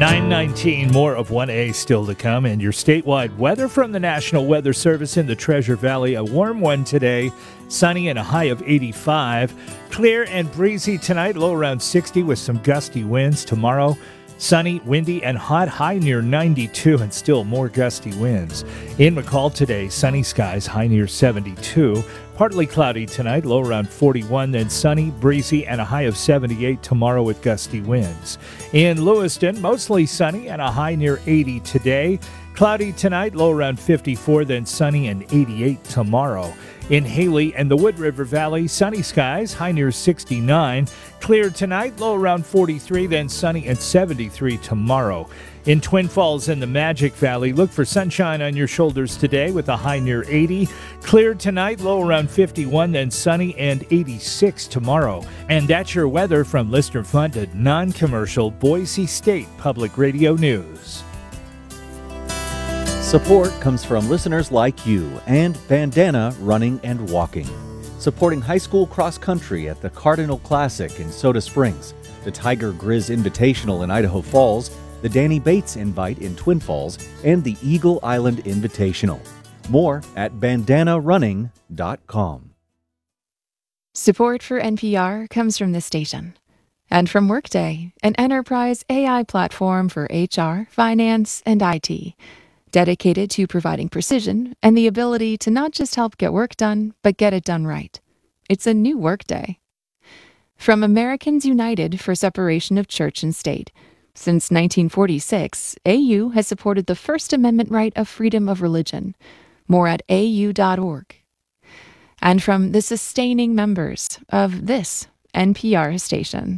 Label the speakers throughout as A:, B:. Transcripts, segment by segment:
A: 9:19, more of 1A still to come, and your statewide weather from the National Weather Service in the Treasure Valley. A warm one today, sunny and a high of 85. Clear and breezy tonight, low around 60 with some gusty winds. Tomorrow, sunny, windy, and hot, high near 92 and still more gusty winds. In McCall today, sunny skies, high near 72. Partly cloudy tonight, low around 41, then sunny, breezy, and a high of 78 tomorrow with gusty winds. In Lewiston, mostly sunny and a high near 80 today. Cloudy tonight, low around 54, then sunny and 88 tomorrow. In Haley and the Wood River Valley, sunny skies, high near 69. Clear tonight, low around 43, then sunny and 73 tomorrow. In Twin Falls and the Magic Valley, look for sunshine on your shoulders today with a high near 80. Clear tonight, low around 51, then sunny and 86 tomorrow. And that's your weather from listener-funded, non-commercial Boise State Public Radio News.
B: Support comes from listeners like you and Bandana Running and Walking. Supporting high school cross country at the Cardinal Classic in Soda Springs, the Tiger Grizz Invitational in Idaho Falls, the Danny Bates Invite in Twin Falls, and the Eagle Island Invitational. More at bandanarunning.com.
C: Support for NPR comes from this station and from Workday, an enterprise AI platform for HR, finance, and IT, dedicated to providing precision and the ability to not just help get work done, but get it done right. It's a new Workday. From Americans United for Separation of Church and State. Since 1946, AU has supported the First Amendment right of freedom of religion. More at au.org. And from the sustaining members of this NPR station.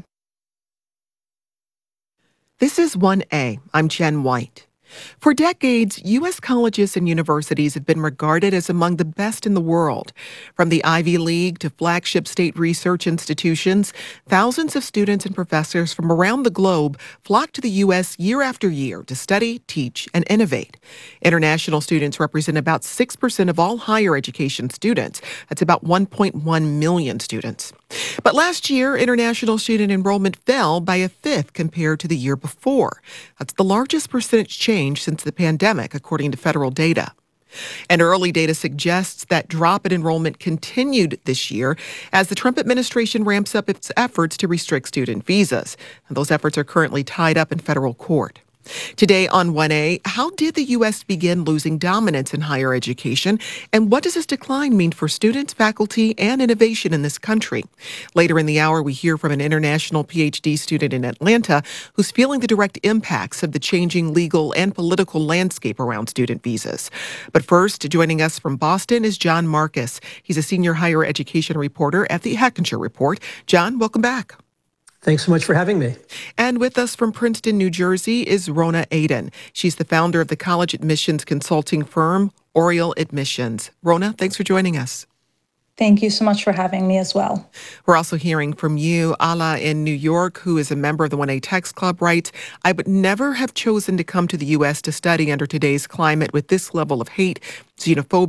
D: This is 1A. I'm Jen White. For decades, U.S. colleges and universities have been regarded as among the best in the world. From the Ivy League to flagship state research institutions, thousands of students and professors from around the globe flock to the U.S. year after year to study, teach, and innovate. International students represent about 6% of all higher education students. That's about 1.1 million students. But last year, international student enrollment fell by a fifth compared to the year before. That's the largest percentage change since the pandemic, according to federal data. And early data suggests that drop in enrollment continued this year as the Trump administration ramps up its efforts to restrict student visas. And those efforts are currently tied up in federal court. Today on 1A, how did the U.S. begin losing dominance in higher education? And what does this decline mean for students, faculty, and innovation in this country? Later in the hour, we hear from an international PhD student in Atlanta who's feeling the direct impacts of the changing legal and political landscape around student visas. But first, joining us from Boston is John Marcus. He's a senior higher education reporter at the Hechinger Report. John, welcome back.
E: Thanks so much for having me.
D: And with us from Princeton, New Jersey is Rona Aden. She's the founder of the college admissions consulting firm, Oriel Admissions. Rona, thanks for joining us.
F: Thank you so much for having me as well.
D: We're also hearing from you. Ala in New York, who is a member of the 1A Text Club, writes, I would never have chosen to come to the U.S. to study under today's climate with this level of hate, xenophobia,